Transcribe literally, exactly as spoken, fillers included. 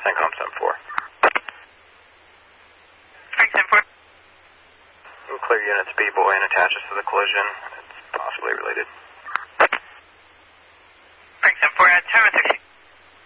CENTCOM seven four. seven four. Clear units B boy and attaches to the collision. It's possibly related.